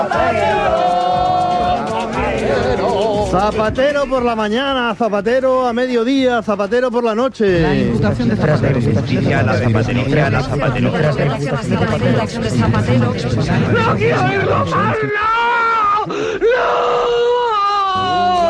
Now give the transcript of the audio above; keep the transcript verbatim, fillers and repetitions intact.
Zapatero por la mañana, Zapatero a mediodía, Zapatero por la noche. La imputación de Zapatero. Justicia, la zapatería, la zapatería. ¡No quiero ir, no! ¡No!